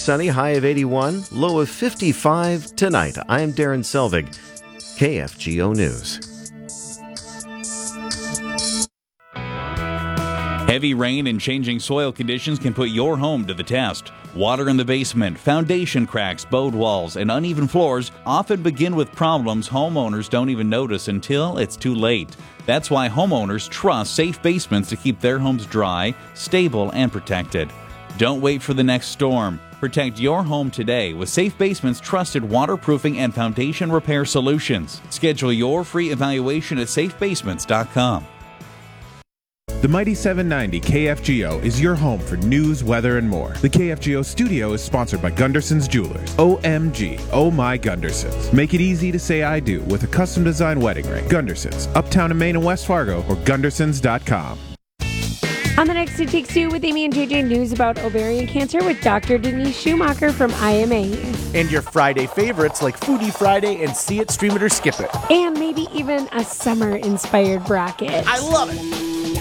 sunny, high of 81, low of 55 tonight. I'm Darren Selvig, KFGO News. Heavy rain and changing soil conditions can put your home to the test. Water in the basement, foundation cracks, bowed walls, and uneven floors often begin with problems homeowners don't even notice until it's too late. That's why homeowners trust Safe Basements to keep their homes dry, stable, and protected. Don't wait for the next storm. Protect your home today with Safe Basements' trusted waterproofing and foundation repair solutions. Schedule your free evaluation at safebasements.com. The Mighty 790 KFGO is your home for news, weather, and more. The KFGO studio is sponsored by Gunderson's Jewelers. OMG, oh my Gundersons. Make it easy to say I do with a custom designed wedding ring. Gundersons, uptown in Maine and West Fargo, or Gundersons.com. On the next It Takes Two with Amy and JJ, news about ovarian cancer with Dr. Denise Schumacher from IMA. And your Friday favorites like Foodie Friday and See It, Stream It, or Skip It. And maybe even a summer-inspired bracket. I love it.